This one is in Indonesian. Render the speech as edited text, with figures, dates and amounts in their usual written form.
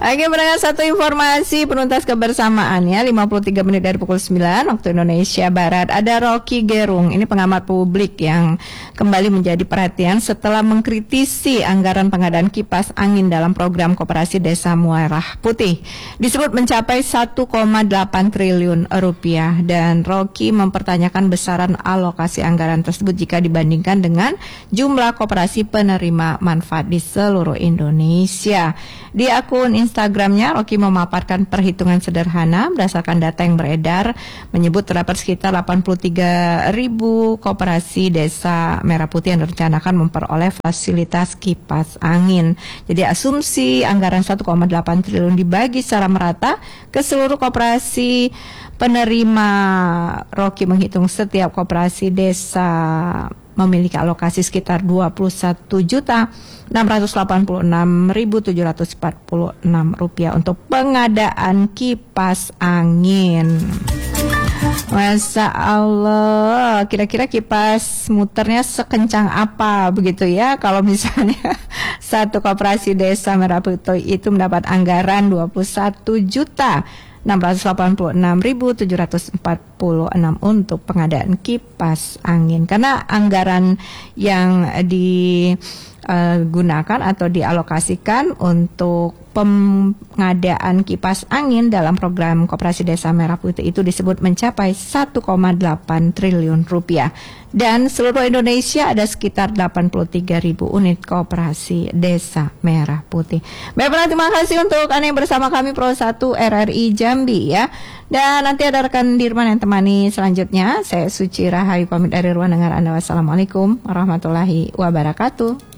Oke, mendengar satu informasi penuntas kebersamaannya 53 menit dari pukul 9 waktu Indonesia Barat. Ada Rocky Gerung, ini pengamat publik yang kembali menjadi perhatian setelah mengkritisi anggaran pengadaan kipas angin dalam program Koperasi Desa Merah Putih. Disebut mencapai 1,8 triliun rupiah dan Rocky mempertanyakan besaran alokasi anggaran tersebut jika dibandingkan dengan jumlah koperasi penerima manfaat di seluruh Indonesia. Di akun Instagramnya, Rocky memaparkan perhitungan sederhana berdasarkan data yang beredar, menyebut terdapat sekitar 83.000 koperasi Desa Merah Putih yang direncanakan memperoleh fasilitas kipas angin. Jadi asumsi anggaran 1,8 triliun dibagi secara merata ke seluruh koperasi penerima. Rocky menghitung setiap koperasi desa memiliki alokasi sekitar 21.686.746 rupiah untuk pengadaan kipas angin. Masya Allah, kira-kira kipas muternya sekencang apa begitu ya? Kalau misalnya satu koperasi Desa Merah Putih itu mendapat anggaran 21.686.746 untuk pengadaan kipas angin. Karena anggaran yang digunakan atau dialokasikan untuk pengadaan kipas angin dalam program Koperasi Desa Merah Putih itu disebut mencapai 1,8 triliun rupiah. Dan seluruh Indonesia ada sekitar 83.000 unit koperasi Desa Merah Putih. Baiklah, terima kasih untuk Anda yang bersama kami Pro 1 RRI Jambi ya. Dan nanti ada rekan Dirman yang temani selanjutnya. Saya Suci Rahayu pamit dari ruang dengar Anda. Wassalamualaikum warahmatullahi wabarakatuh.